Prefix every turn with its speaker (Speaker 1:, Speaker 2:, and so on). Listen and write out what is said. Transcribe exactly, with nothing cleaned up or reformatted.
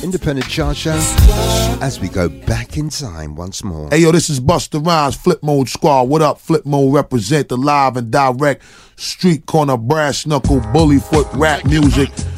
Speaker 1: Independent Chart Show as we go back in time once more.
Speaker 2: Hey yo, this is Busta Rhymes, Flip Mode Squad. What up? Flip Mode represent the live and direct street corner brass knuckle bully foot rap music